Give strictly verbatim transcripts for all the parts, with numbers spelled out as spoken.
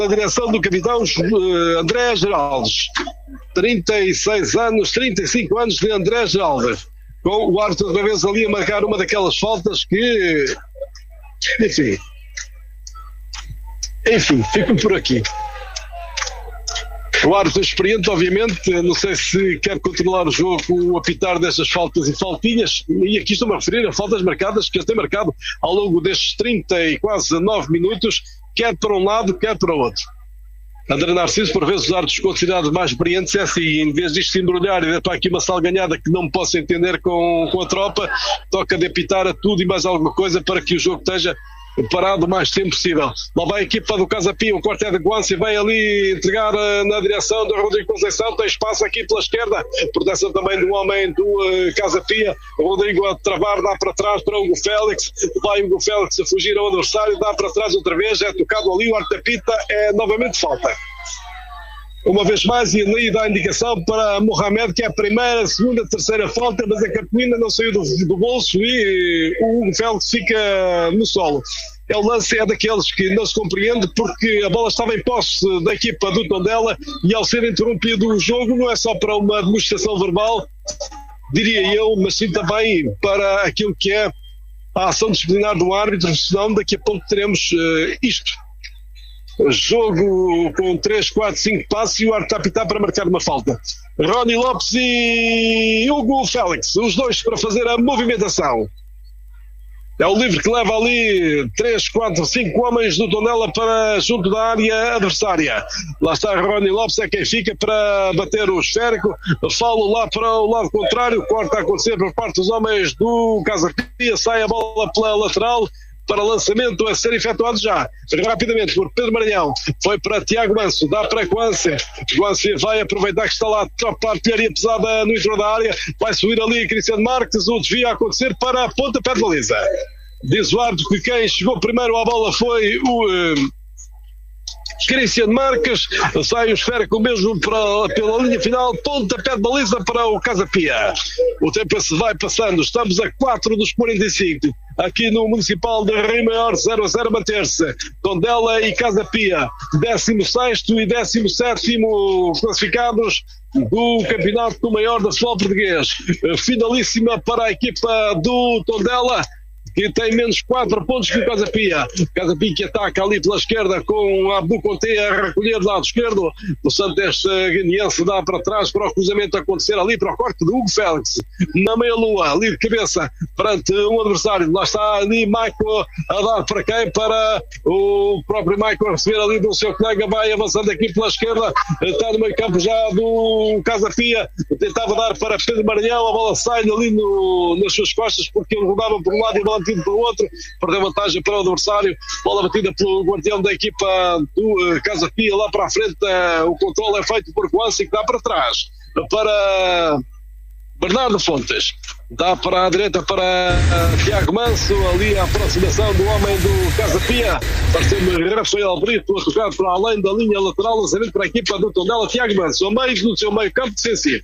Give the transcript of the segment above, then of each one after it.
a direção do capitão uh, André Geraldes. trinta e seis anos, trinta e cinco anos de André Geraldes. Com o árbitro outra vez ali a marcar uma daquelas faltas que... Enfim. Enfim, fico por aqui. O árbitro experiente, obviamente, não sei se quer controlar o jogo com o apitar destas faltas e faltinhas, e aqui estou-me a referir a faltas marcadas que ele tem marcado ao longo destes trinta e quase nove minutos, quer para um lado, quer para o outro. André Narciso, por vezes, os árbitros considerados mais experientes, é assim, em vez disto se embrulhar e dar para aqui uma salganhada que não me posso entender com, com a tropa, toca de apitar a tudo e mais alguma coisa para que o jogo esteja parado o mais tempo possível. Lá vai a equipa do Casa Pia, o quarto é de Guância, vai ali entregar uh, na direção do Rodrigo Conceição, tem espaço aqui pela esquerda, proteção também do homem do uh, Casa Pia, o Rodrigo a travar, dá para trás para o Hugo Félix, vai o Hugo Félix a fugir ao adversário, dá para trás outra vez, é tocado ali, o Artapita é novamente falta. Uma vez mais, e ali dá a indicação para Mohamed, que é a primeira, segunda, terceira falta, mas a cartolina não saiu do, do bolso e o Hugo Félix fica no solo. É o lance, é daqueles que não se compreende, porque a bola estava em posse da equipa do Tondela e ao ser interrompido o jogo não é só para uma demonstração verbal, diria eu, mas sim também para aquilo que é a ação disciplinar do árbitro, senão daqui a pouco teremos uh, isto. Jogo com três, quatro, cinco passos e o árbitro a apitar para marcar uma falta. Rony Lopes e Hugo Félix, os dois para fazer a movimentação. É o livre que leva ali três, quatro, cinco homens do Tondela para junto da área adversária. Lá está Rony Lopes, é quem fica para bater o esférico. Falo lá para o lado contrário, corta a acontecer por parte dos homens do Casa Pia, sai a bola pela lateral para lançamento a ser efetuado já, rapidamente por Pedro Maranhão, foi para Tiago Manso, dá para Guância, Guância vai aproveitar que está lá a artilharia pesada no interior da área, vai subir ali Cristiano Marques, o desvio a acontecer para a ponta pé de baliza. Diz o árbitro que quem chegou primeiro à bola foi o uh, Cristiano Marques, sai o esférico mesmo para, pela linha final, ponta pé de baliza para o Casa Pia. O tempo se vai passando, estamos a quatro dos quarenta e cinco. Aqui no Municipal de Rio Maior, zero a zero a manter-se. Tondela e Casa Pia, décimo sexto e décimo sétimo classificados do Campeonato Maior de Futebol Português. Finalíssima para a equipa do Tondela, que tem menos quatro pontos que o Casa Pia. Casa Pia que ataca ali pela esquerda com a Abdu Conte a recolher do lado esquerdo. O Santos guineense dá para trás para o cruzamento acontecer ali para o corte do Hugo Félix. Na meia-lua, ali de cabeça, perante um adversário. Lá está ali Michael a dar para quem? Para o próprio Michael a receber ali do seu colega. Vai avançando aqui pela esquerda. Está no meio campo já do Casa Pia. Tentava dar para Pedro Maranhão. A bola sai ali no, nas suas costas porque ele rodava por um lado e a bola batido para o outro, perdeu vantagem para o adversário, bola batida pelo guardião da equipa do uh, Casa Pia lá para a frente, uh, o controle é feito por Guância que dá para trás, para Bernardo Fontes, dá para a direita para uh, Tiago Manso, ali a aproximação do homem do Casa Pia, parece-me Rafael Brito a tocar para além da linha lateral, lançamento para a equipa do Tondela, Tiago Manso, ao meio do seu meio campo defensivo.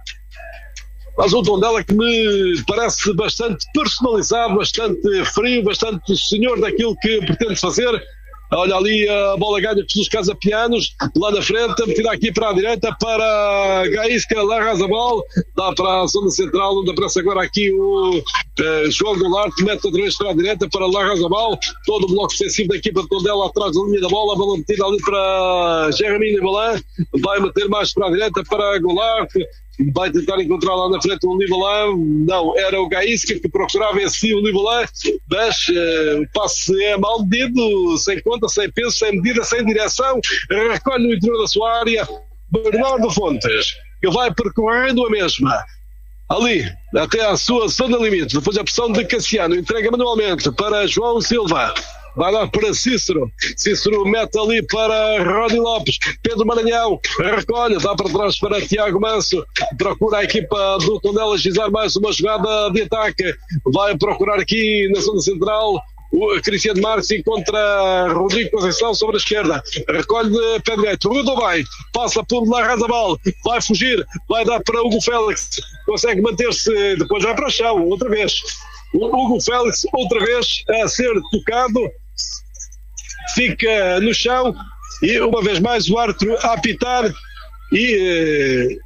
Mas um Tondela que me parece bastante personalizado, bastante frio, bastante senhor daquilo que pretende fazer. Olha ali a bola ganha pelos casapianos, lá na frente, metida aqui para a direita, para Gaisca Larrazabal, dá para a zona central, onde aparece agora aqui o uh, João Goulart, mete outra vez para a direita, para Larrazabal, todo o bloco defensivo da equipa de Tondela atrás da linha da bola, a bola metida ali para Jeremy Nivalan, vai meter mais para a direita, para Goulart, vai tentar encontrar lá na frente o Nivalan, não, era o Gaisca que procurava esse o Nivalan, mas uh, o passe é mal medido, sem conta, sem peso, sem medida, sem direção, recolhe no interior da sua área, Bernardo Fontes, que vai percorrendo a mesma, ali, até à sua zona limite, depois a pressão de Cassiano, entrega manualmente para João Silva, vai lá para Cícero, Cícero mete ali para Rony Lopes, Pedro Maranhão recolhe, dá para trás para Tiago Manso, procura a equipa do Tondela agilizar mais uma jogada de ataque, vai procurar aqui na zona central o Cristiano Marques encontra Rodrigo Conceição sobre a esquerda, recolhe de pé direito, Rudo vai, passa por Larrazabal, vai fugir, vai dar para Hugo Félix, consegue manter-se, depois vai para o chão, outra vez, o Hugo Félix outra vez a ser tocado, fica no chão, E uma vez mais o árbitro a apitar e,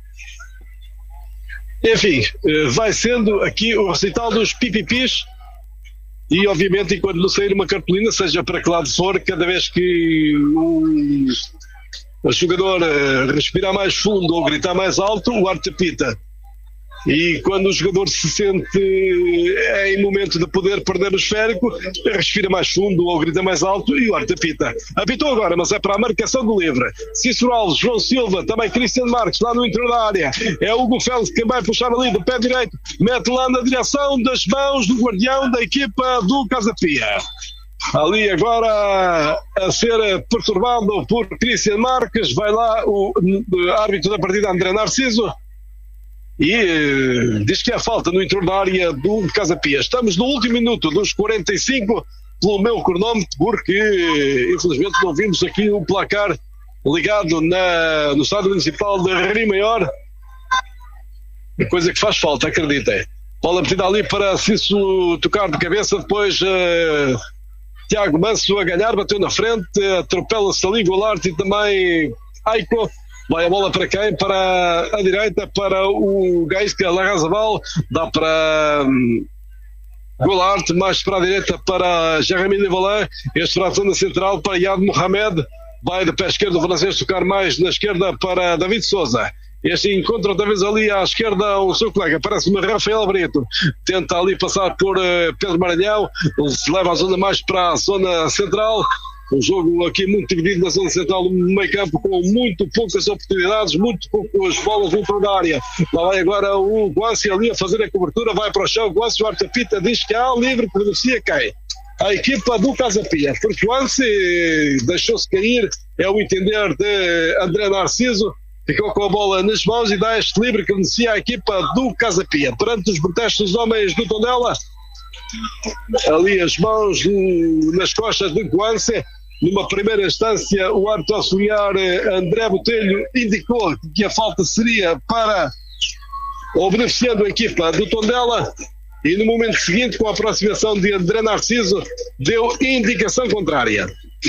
enfim, vai sendo aqui o recital dos pipipis. E obviamente enquanto não sair uma cartolina, seja para que lado for, cada vez que o, o jogador respirar mais fundo ou gritar mais alto, o árbitro apita. E quando o jogador se sente em momento de poder perder o esférico, respira mais fundo ou grita mais alto e o árbitro apita. Apitou agora, mas é para a marcação do livre. Cícero Alves, João Silva, também Cristiano Marques, lá no interior da área. É Hugo Félix quem vai puxar ali do pé direito, mete lá na direção das mãos do guardião da equipa do Casa Pia. Ali agora a ser perturbado por Cristiano Marques, vai lá o árbitro da partida, André Narciso, e uh, diz que há falta no interior da área do Casa Pia. Estamos no último minuto dos quarenta e cinco pelo meu cronómetro, porque infelizmente não vimos aqui o placar ligado na, no estádio municipal de Rio Maior, coisa que faz falta, acreditem. Bola metida ali para Cício tocar de cabeça, depois uh, Tiago Manso a ganhar, bateu na frente, atropela-se ali Golart e também Aiko. Vai a bola para quem? Para a direita, para o Gaisca Larrazabal, dá para um, Golart, mais para a direita para Jeremy Nevalan, este para a zona central para Yad Mohamed, vai de pé esquerdo o francês tocar mais na esquerda para David Souza. Este encontra outra vez ali à esquerda o seu colega, parece-me Rafael Brito, tenta ali passar por uh, Pedro Maranhão, se leva a zona mais para a zona central. Um jogo aqui muito dividido na zona central do meio campo, com muito poucas oportunidades, muito poucas bolas dentro da área. Lá vai agora o Guanci ali a fazer a cobertura, vai para o chão, Guanci, o Artapita diz que há livre, que beneficia quem? A equipa do Casa Pia, porque o Guanci deixou-se cair, é o entender de André Narciso, ficou com a bola nas mãos e dá este livre que beneficia a equipa do Casa Pia. Perante os protestos dos homens do Tondela, ali as mãos nas costas de Guanci. Numa primeira instância, o árbitro auxiliar André Botelho indicou que a falta seria para o beneficiando a equipa do Tondela e no momento seguinte, com a aproximação de André Narciso, deu indicação contrária.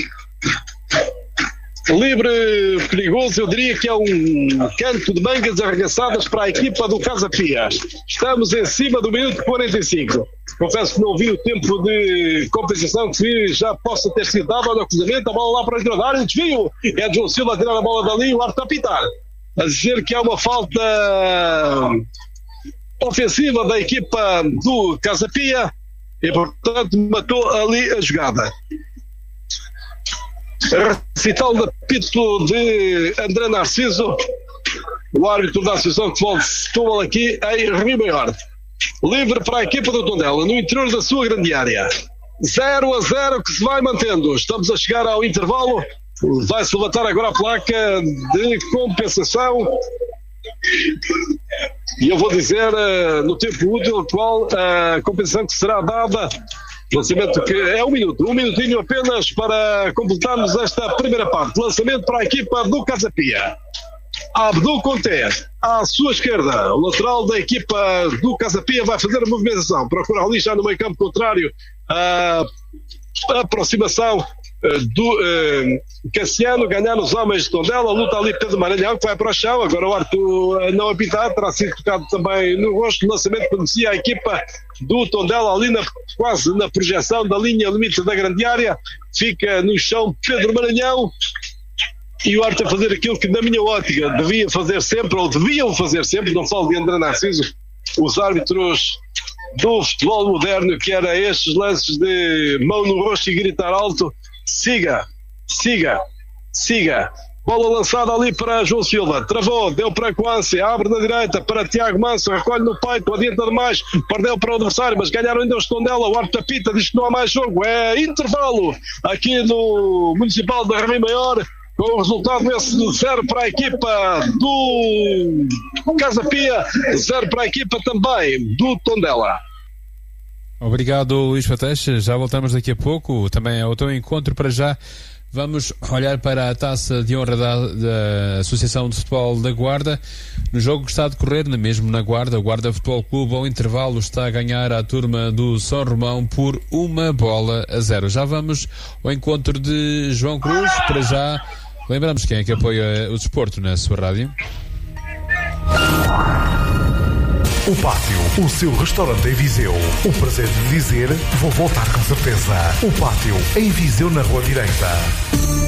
Livre perigoso, eu diria que é um canto de mangas arregaçadas para a equipa do Casa Pia. Estamos em cima do minuto quarenta e cinco. Confesso que não vi o tempo de compensação que já possa ter sido dado. Olha o cruzamento, a bola lá para a área, desvio. É João Silva a tirar a bola dali, o árbitro a apitar. A dizer que é uma falta ofensiva da equipa do Casa Pia e, portanto, matou ali a jogada. Recital de apito de André Narciso, o árbitro da Associação de Futebol de Setúbal aqui em Rio Maior. Livre para a equipa do Tondela, no interior da sua grande área. zero a zero que se vai mantendo. Estamos a chegar ao intervalo. Vai-se levantar agora a placa de compensação. E eu vou dizer uh, no tempo útil qual a compensação que será dada. Lançamento que é um minuto, um minutinho apenas para completarmos esta primeira parte. Lançamento para a equipa do Casa Pia. Abdul Conté, à sua esquerda, o lateral da equipa do Casa Pia vai fazer a movimentação. Procura ali já no meio campo contrário a aproximação do uh, Cassiano, ganhar os homens de Tondela, luta ali Pedro Maranhão que vai para o chão, agora o Arthur não apitar, terá sido tocado também no rosto. O lançamento conhecia a equipa do Tondela ali na, quase na projeção da linha limite da grande área, fica no chão Pedro Maranhão e o Arthur a fazer aquilo que na minha ótica devia fazer sempre, ou deviam fazer sempre, não falo de André Narciso, os árbitros do futebol moderno, que era estes lances de mão no rosto e gritar alto. Siga, siga, siga. Bola lançada ali para João Silva, travou, deu para Guanci, abre na direita para Tiago Manso, recolhe no peito, adianta demais, perdeu para o adversário, mas ganharam ainda os Tondela. O árbitro apita, diz que não há mais jogo, é intervalo aqui no Municipal de Rio Maior, com o resultado esse de zero para a equipa do Casa Pia, zero para a equipa também do Tondela. Obrigado, Luís Fateixa. Já voltamos daqui a pouco também ao teu encontro. Para já vamos olhar para a taça de honra da, da Associação de Futebol da Guarda, no jogo que está a decorrer mesmo na Guarda. O Guarda Futebol Clube ao intervalo está a ganhar a turma do São Romão por uma bola a zero. Já vamos ao encontro de João Cruz. Para já Lembramos quem é que apoia o desporto na sua rádio. O Pátio, o seu restaurante em Viseu. O prazer de dizer, vou voltar com certeza. O Pátio, em Viseu, na Rua Direita.